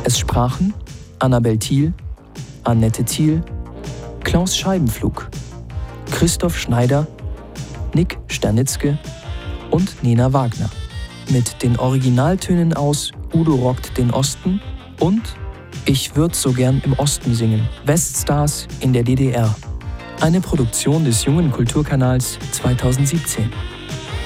Es sprachen Annabel Thiel, Annette Thiel, Klaus Scheibenflug, Christoph Schneider, Nick Sternitzke und Nena Wagner. Mit den Originaltönen aus Udo rockt den Osten und Ich würd so gern im Osten singen, Weststars in der DDR. Eine Produktion des Jungen Kulturkanals 2017.